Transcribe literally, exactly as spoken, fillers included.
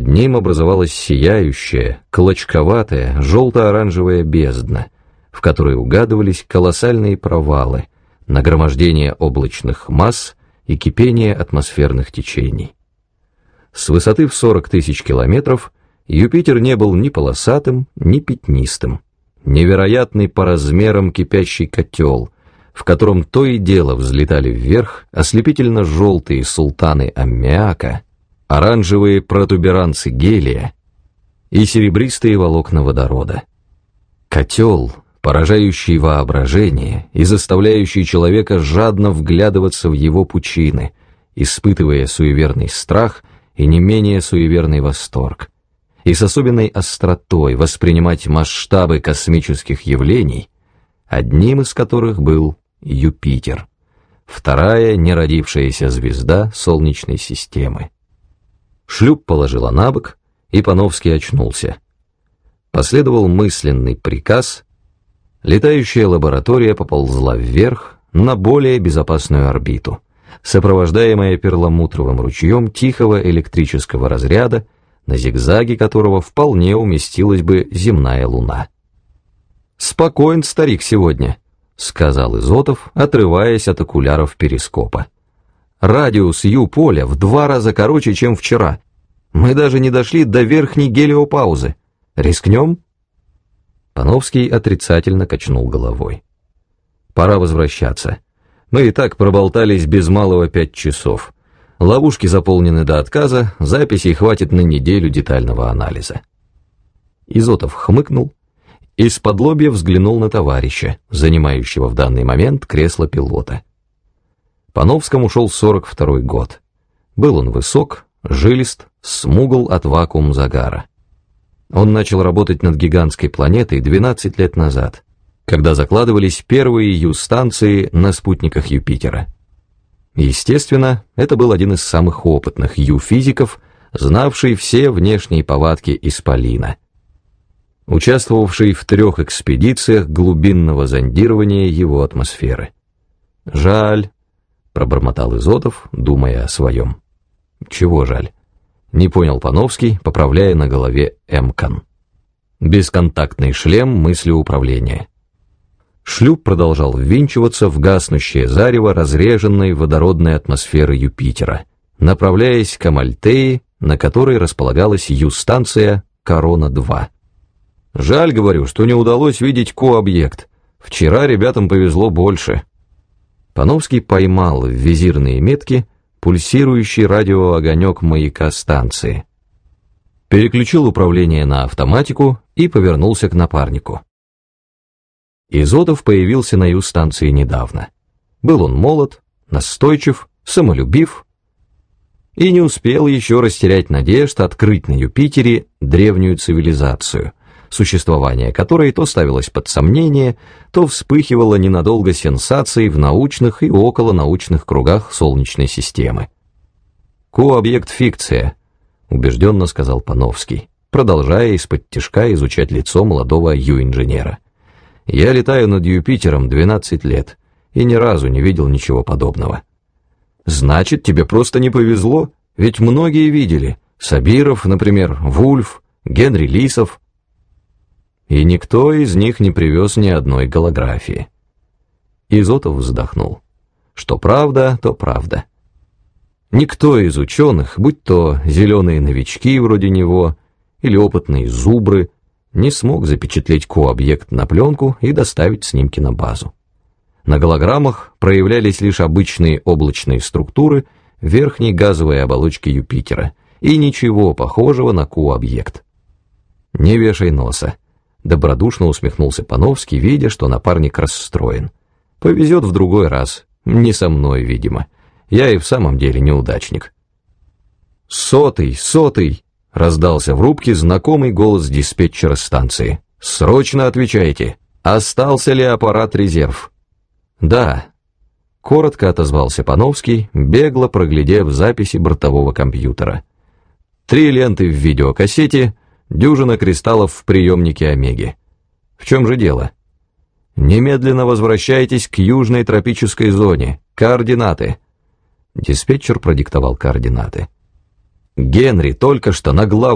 ним образовалась сияющая, клочковатая, желто-оранжевая бездна, в которой угадывались колоссальные провалы, нагромождение облачных масс и кипение атмосферных течений. С высоты в сорок тысяч километров Юпитер не был ни полосатым, ни пятнистым. Невероятный по размерам кипящий котел, в котором то и дело взлетали вверх ослепительно-желтые султаны аммиака, оранжевые протуберанцы гелия и серебристые волокна водорода. Котел, поражающий воображение и заставляющий человека жадно вглядываться в его пучины, испытывая суеверный страх и не менее суеверный восторг, и с особенной остротой воспринимать масштабы космических явлений, одним из которых был Юпитер, вторая неродившаяся звезда Солнечной системы. Шлюп положила на бок, и Пановский очнулся. Последовал мысленный приказ, летающая лаборатория поползла вверх на более безопасную орбиту, сопровождаемая перламутровым ручьем тихого электрического разряда, на зигзаге которого вполне уместилась бы земная луна. «Спокоен старик сегодня», — сказал Изотов, отрываясь от окуляров перископа. «Радиус Ю-поля в два раза короче, чем вчера. Мы даже не дошли до верхней гелиопаузы. Рискнем?» Пановский отрицательно качнул головой. «Пора возвращаться. Мы и так проболтались без малого пять часов. Ловушки заполнены до отказа, записей хватит на неделю детального анализа». Изотов хмыкнул и исподлобья взглянул на товарища, занимающего в данный момент кресло пилота. Пановскому шел сорок второй год. Был он высок, жилист, смугл от вакуум-загара. Он начал работать над гигантской планетой двенадцать лет назад, когда закладывались первые Ю-станции на спутниках Юпитера. Естественно, это был один из самых опытных Ю-физиков, знавший все внешние повадки исполина, участвовавший в трех экспедициях глубинного зондирования его атмосферы. «Жаль», — пробормотал Изотов, думая о своем. «Чего жаль?» — не понял Пановский, поправляя на голове эмкан. Бесконтактный шлем мыслеуправления. Шлюп продолжал ввинчиваться в гаснущее зарево разреженной водородной атмосферы Юпитера, направляясь к Амальтеи, на которой располагалась Ю-станция Корона-два. «Жаль, говорю, что не удалось видеть Ко-объект. Вчера ребятам повезло больше». Пановский поймал в визирные метки пульсирующий радиоогонек маяка станции, переключил управление на автоматику и повернулся к напарнику. Изотов появился на Ю-станции недавно. Был он молод, настойчив, самолюбив и не успел еще растерять надежд открыть на Юпитере древнюю цивилизацию, существование которой то ставилось под сомнение, то вспыхивало ненадолго сенсацией в научных и околонаучных кругах Солнечной системы. «Ко-объект фикция», — убежденно сказал Пановский, продолжая из-под тишка изучать лицо молодого Ю-инженера. «Я летаю над Юпитером двенадцать лет и ни разу не видел ничего подобного». «Значит, тебе просто не повезло, ведь многие видели. Сабиров, например, Вульф, Генри Лисов. И никто из них не привез ни одной голографии». Изотов вздохнул. Что правда, то правда. Никто из ученых, будь то зеленые новички вроде него или опытные зубры, не смог запечатлеть Ко-объект на пленку и доставить снимки на базу. На голограммах проявлялись лишь обычные облачные структуры верхней газовой оболочки Юпитера и ничего похожего на Ко-объект. «Не вешай носа», — добродушно усмехнулся Пановский, видя, что напарник расстроен. «Повезет в другой раз. Не со мной, видимо. Я и в самом деле неудачник». «Сотый, сотый!» — раздался в рубке знакомый голос диспетчера станции. «Срочно отвечайте! Остался ли аппарат резерв?» «Да», — коротко отозвался Пановский, бегло проглядев записи бортового компьютера. «Три ленты в видеокассете, дюжина кристаллов в приемнике Омеги. В чем же дело?» «Немедленно возвращайтесь к южной тропической зоне. Координаты». Диспетчер продиктовал координаты. «Генри только что на главном